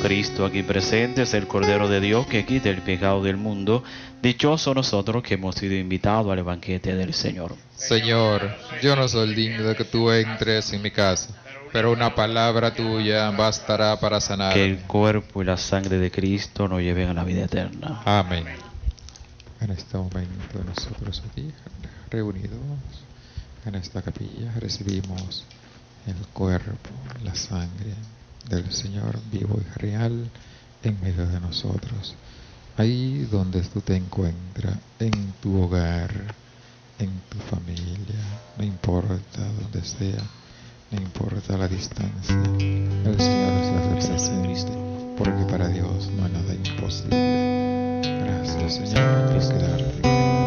Cristo aquí presente es el Cordero de Dios que quita el pecado del mundo. Dichosos nosotros que hemos sido invitados al banquete del Señor. Señor, yo no soy digno de que tú entres en mi casa, pero una palabra tuya bastará para sanar. Que el cuerpo y la sangre de Cristo nos lleven a la vida eterna. Amén. En este momento nosotros aquí reunidos en esta capilla recibimos el cuerpo, la sangre del Señor vivo y real en medio de nosotros. Ahí donde tú te encuentras, en tu hogar, en tu familia, no importa donde sea, no importa la distancia, el Señor se hace presente, porque para Dios no hay nada imposible. Gracias, Señor, por quedarte.